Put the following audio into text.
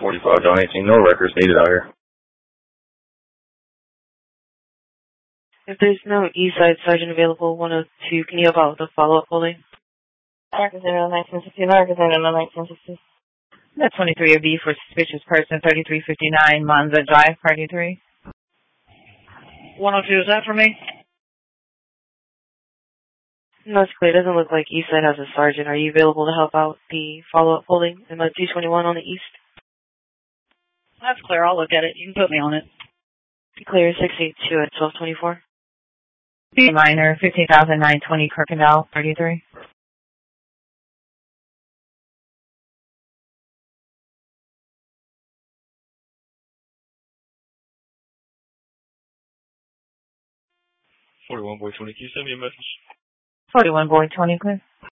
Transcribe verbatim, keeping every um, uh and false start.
forty-five John eighteen, no records needed out here. If there's no Eastside Sergeant available, one oh two, can you help out with the follow-up holding? Marcus Zero nineteen sixty, Marcus Zero nineteen sixty. That's twenty-three of B for suspicious person, thirty-three fifty-nine, Monza Drive, Party three. one oh two, is that for me? No, it's clear. It doesn't look like Eastside has a sergeant. Are you available to help out the follow-up holding in the two twenty-one on the east? That's clear. I'll look at it. You can put me on it. Clear six eighty-two at twelve twenty-four. B minor, fifteen thousand nine hundred twenty, Kirkendall, thirty-three. forty-one boy twenty, can you send me a message? forty-one boy twenty, clear.